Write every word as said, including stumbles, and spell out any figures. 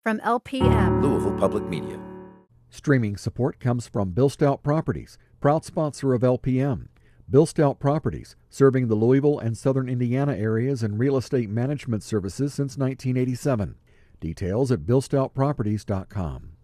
from L P M. Louisville Public Media. Streaming support comes from Bill Stout Properties, proud sponsor of L P M. Bill Stout Properties, serving the Louisville and southern Indiana areas in real estate management services since nineteen eighty-seven. Details at bill stout properties dot com.